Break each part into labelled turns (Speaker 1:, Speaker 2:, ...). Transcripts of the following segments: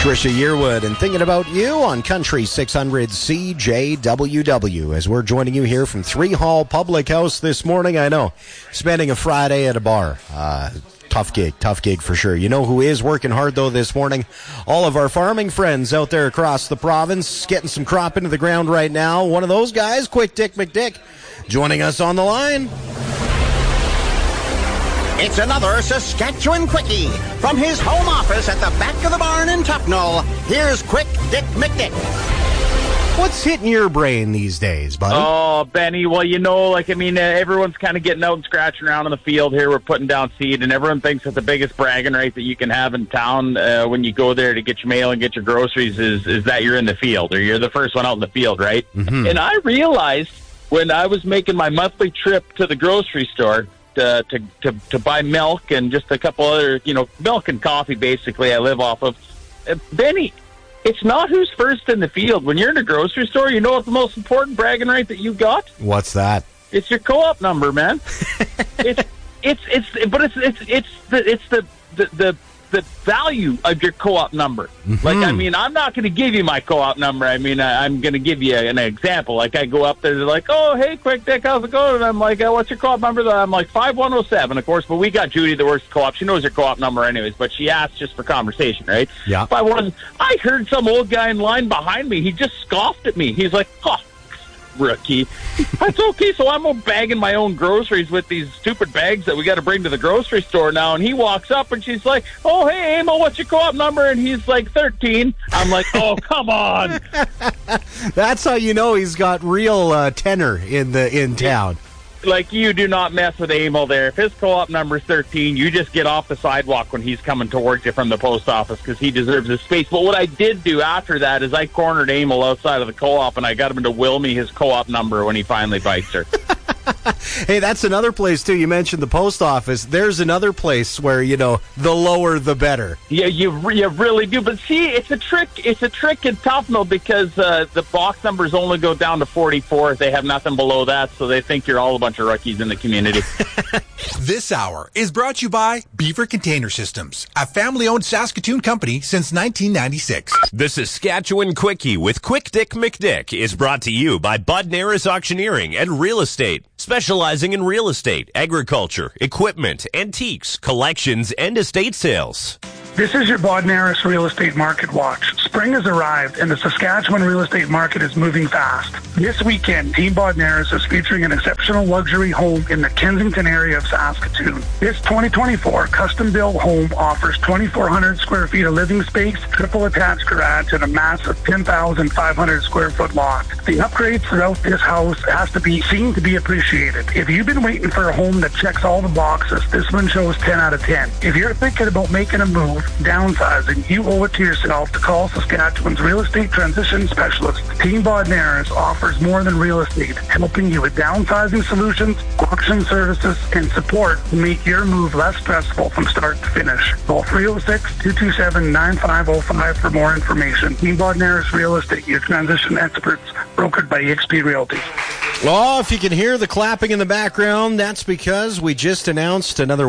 Speaker 1: Trisha Yearwood and Thinking About You on Country 600 CJWW as we're joining you here from Three Hall Public House this morning. I know, spending a Friday at a bar. Tough gig for sure. You know who is working hard though this morning? All of our farming friends out there across the province, getting some crop into the ground right now. One of those guys, Quick Dick McDick, joining us on the line.
Speaker 2: It's another Saskatchewan Quickie. From his home office at the back of the barn in Tufnell, here's Quick Dick McDick.
Speaker 1: What's hitting your brain these days, buddy?
Speaker 3: Oh, Benny, well, everyone's kind of getting out and scratching around in the field here. We're putting down seed, and everyone thinks that the biggest bragging right that you can have in town when you go there to get your mail and get your groceries is that you're in the field, or you're the first one out in the field, right? Mm-hmm. And I realized when I was making my monthly trip to the grocery store to buy milk and just a couple other, milk and coffee, basically, I live off of. Benny, it's not who's first in the field. When you're in a grocery store, you know what the most important bragging right that you got?
Speaker 1: What's that?
Speaker 3: It's your co-op number, man. it's the value of your co-op number. Mm-hmm. I'm not going to give you my co-op number. I'm going to give you an example. Like, I go up there, they're like, oh, hey, Quick Dick, how's it going? And I'm like, what's your co-op number? I'm like, 5107, of course, but we got Judy that works at co-op. She knows your co-op number anyways, but she asked just for conversation, right?
Speaker 1: Yeah.
Speaker 3: I heard some old guy in line behind me. He just scoffed at me. He's like, rookie. That's okay, so I'm bagging my own groceries with these stupid bags that we got to bring to the grocery store now, and he walks up and she's like, oh, hey, Amo, what's your co-op number? And he's like, 13. I'm like, oh, come on.
Speaker 1: That's how you know he's got real tenor in town.
Speaker 3: Like, you do not mess with Amo there. If his co-op number is 13, you just get off the sidewalk when he's coming towards you from the post office because he deserves his space. But what I did do after that is I cornered Amo outside of the co-op, and I got him to will me his co-op number when he finally bites her.
Speaker 1: Hey, that's another place, too. You mentioned the post office. There's another place where, the lower the better.
Speaker 3: Yeah, you really do. But see, it's a trick. It's a trick in Tufnell because the box numbers only go down to 44. They have nothing below that, so they think you're all a bunch of rookies in the community.
Speaker 4: This hour is brought to you by Beaver Container Systems, a family-owned Saskatoon company since 1996.
Speaker 5: The Saskatchewan Quickie with Quick Dick McDick is brought to you by Bud Naris Auctioneering and Real Estate, specializing in real estate, agriculture, equipment, antiques, collections, and estate sales.
Speaker 6: This is your Bodnaris Real Estate Market Watch. Spring has arrived and the Saskatchewan real estate market is moving fast. This weekend, Team Bodnaris is featuring an exceptional luxury home in the Kensington area of Saskatoon. This 2024 custom-built home offers 2,400 square feet of living space, triple attached garage, and a massive 10,500 square foot lot. The upgrades throughout this house has to be seen to be appreciated. If you've been waiting for a home that checks all the boxes, this one shows 10 out of 10. If you're thinking about making a move, downsizing, you owe it to yourself to call Saskatchewan's real estate transition specialist. Team Bodnaris offers more than real estate, helping you with downsizing solutions, auction services, and support to make your move less stressful from start to finish. Call 306-227-9505 for more information. Team Bodnaris Real Estate, your transition experts, brokered by eXp Realty.
Speaker 1: Well, if you can hear the clapping in the background, that's because we just announced another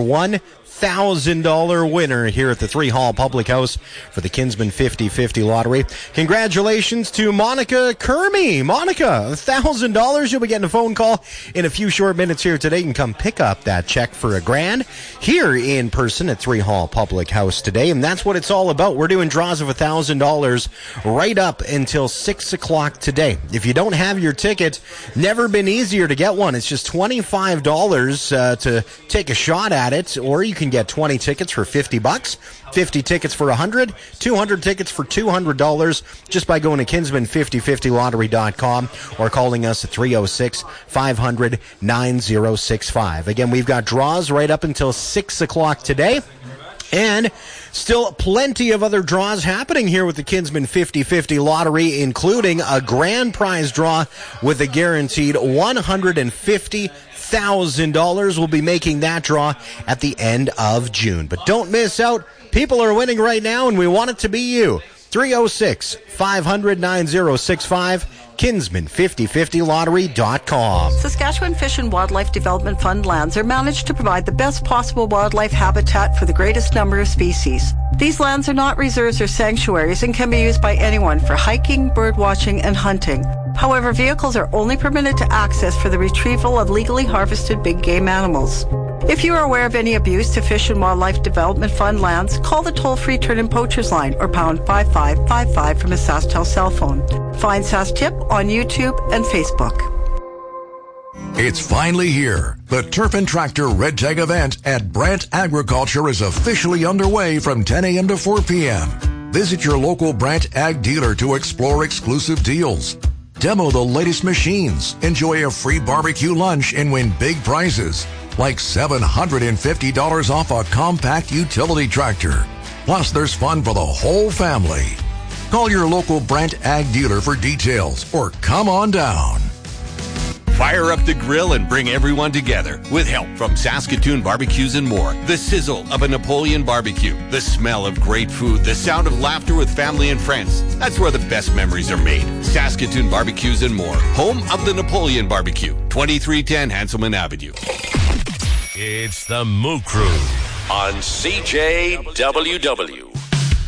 Speaker 1: $1,000 winner here at the Three Hall Public House for the Kinsman 50/50 lottery. Congratulations to Monica Kermy. Monica, $1,000. You'll be getting a phone call in a few short minutes here today. You can come pick up that check for $1,000 here in person at Three Hall Public House today, and that's what it's all about. We're doing draws of $1,000 right up until 6 o'clock today. If you don't have your ticket, never been easier to get one. It's just $25 to take a shot at it, or you can get 20 tickets for $50, 50 tickets for $100, 200 tickets for $200 just by going to kinsman5050lottery.com or calling us at 306-500-9065. Again, we've got draws right up until 6 o'clock today. And still plenty of other draws happening here with the Kinsman 50/50 lottery, including a grand prize draw with a guaranteed $150,000. We'll be making that draw at the end of June. But don't miss out. People are winning right now, and we want it to be you. 306-500-9065, Kinsman5050lottery.com.
Speaker 7: Saskatchewan Fish and Wildlife Development Fund lands are managed to provide the best possible wildlife habitat for the greatest number of species. These lands are not reserves or sanctuaries and can be used by anyone for hiking, bird watching, and hunting. However, vehicles are only permitted to access for the retrieval of legally harvested big game animals. If you are aware of any abuse to Fish and Wildlife Development Fund lands, call the toll-free Turn-In Poachers line or pound 5555 from a SaskTel cell phone. Find SaskTip on YouTube and Facebook.
Speaker 8: It's finally here. The Turf and Tractor Red Tag event at Brant Agriculture is officially underway from 10 a.m. to 4 p.m. Visit your local Brant Ag dealer to explore exclusive deals. Demo the latest machines, enjoy a free barbecue lunch, and win big prizes like $750 off a compact utility tractor. Plus, there's fun for the whole family. Call your local Brant Ag dealer for details or come on down.
Speaker 9: Fire up the grill and bring everyone together with help from Saskatoon Barbecues and More. The sizzle of a Napoleon barbecue, the smell of great food, the sound of laughter with family and friends. That's where the best memories are made. Saskatoon Barbecues and More, home of the Napoleon Barbecue, 2310 Hanselman Avenue.
Speaker 5: It's the Moo Crew on CJWW.